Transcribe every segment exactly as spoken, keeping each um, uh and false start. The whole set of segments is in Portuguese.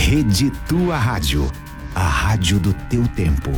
Rede Tua Rádio, a rádio do teu tempo.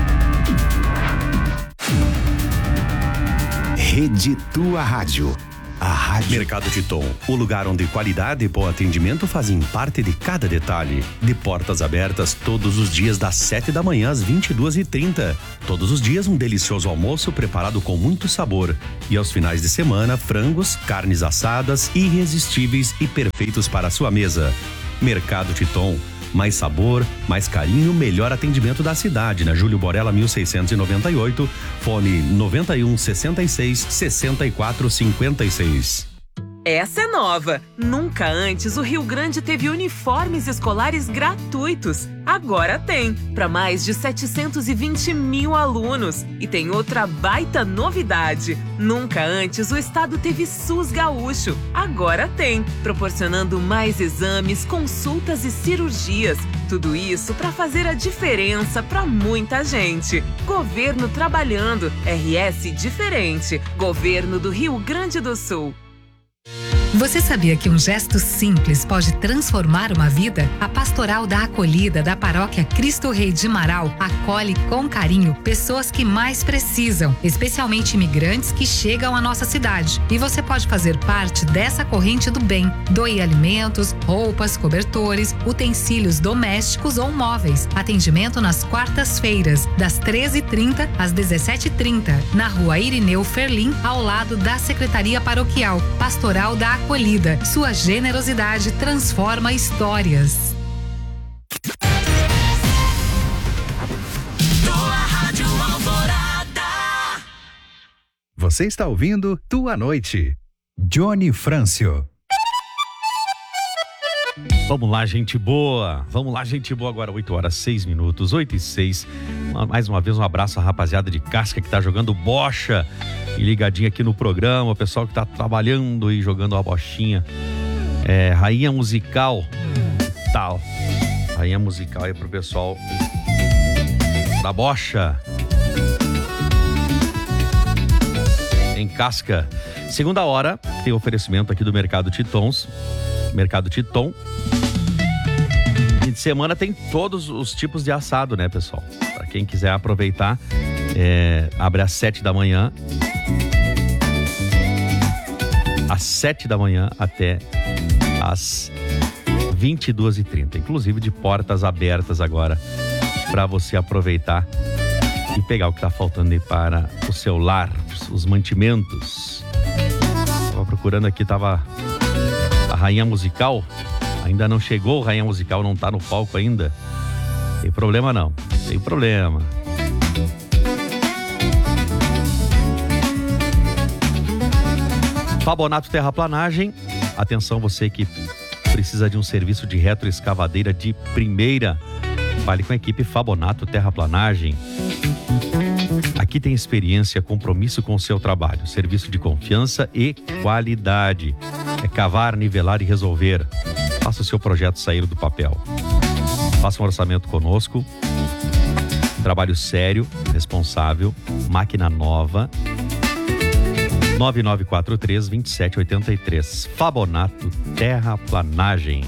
Rede Tua Rádio, a rádio... Mercado Titon, o lugar onde qualidade e bom atendimento fazem parte de cada detalhe. De portas abertas todos os dias das sete da manhã às vinte e duas e trinta. Todos os dias um delicioso almoço preparado com muito sabor. E aos finais de semana, frangos, carnes assadas, irresistíveis e perfeitos para a sua mesa. Mercado Titon. Mais sabor, mais carinho, melhor atendimento da cidade, na Júlio Borella mil seiscentos e noventa e oito, fone noventa e um, sessenta e seis, sessenta e quatro, cinquenta e seis. Essa é nova. Nunca antes o Rio Grande teve uniformes escolares gratuitos. Agora tem, para mais de setecentos e vinte mil alunos. E tem outra baita novidade. Nunca antes o estado teve SUS gaúcho. Agora tem, proporcionando mais exames, consultas e cirurgias. Tudo isso para fazer a diferença para muita gente. Governo trabalhando, R S diferente. Governo do Rio Grande do Sul. Você sabia que um gesto simples pode transformar uma vida? A Pastoral da Acolhida da Paróquia Cristo Rei de Marau acolhe com carinho pessoas que mais precisam, especialmente imigrantes que chegam à nossa cidade. E você pode fazer parte dessa corrente do bem. Doe alimentos, roupas, cobertores, utensílios domésticos ou móveis. Atendimento nas quartas-feiras, das treze e trinta às dezessete e trinta, na Rua Irineu Ferlim, ao lado da Secretaria Paroquial. Pastoral da Acolhida. Sua generosidade transforma histórias. Você está ouvindo Tua Noite. Johnny Frâncio. Vamos lá, gente boa. Vamos lá, gente boa. Agora oito horas, seis minutos, oito e seis. Mais uma vez um abraço à rapaziada de Casca que tá jogando bocha e ligadinho aqui no programa. O pessoal que tá trabalhando e jogando a bochinha. É, Rainha Musical. Tal. Rainha Musical aí pro pessoal da bocha. Em Casca. Segunda hora, tem oferecimento aqui do Mercado Titons. Mercado Titon. Fim de semana tem todos os tipos de assado, né, pessoal? Para quem quiser aproveitar, é, abre às sete da manhã. Às sete da manhã até às vinte e duas e trinta. Inclusive de portas abertas agora para você aproveitar e pegar o que tá faltando aí para o seu lar, os mantimentos. Tava procurando aqui, tava a Rainha Musical. Ainda não chegou, Rainha Musical não tá no palco ainda. Tem problema não, tem problema. Fabonato Terraplanagem. Atenção, você que precisa de um serviço de retroescavadeira de primeira. Fale com a equipe Fabonato Terraplanagem. Aqui tem experiência, compromisso com o seu trabalho, serviço de confiança e qualidade. É cavar, nivelar e resolver. Faça o seu projeto sair do papel. Faça um orçamento conosco. Trabalho sério, responsável, máquina nova. nove nove quatro três, dois sete oito três. Fabonato Terraplanagem.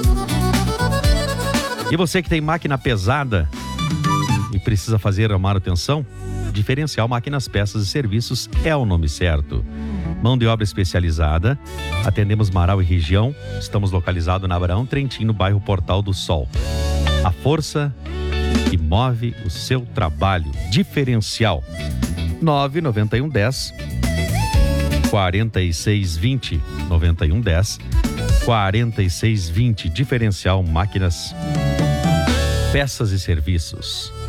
E você que tem máquina pesada e precisa fazer a manutenção, Diferencial Máquinas, Peças e Serviços é o nome certo. Mão de obra especializada. Atendemos Marau e região. Estamos localizados na Abraão Trentin, no bairro Portal do Sol. A força que move o seu trabalho. Diferencial. nove nove um um zero quatro seis dois zero. nove um um zero quatro seis dois zero. Diferencial Máquinas, Peças e Serviços.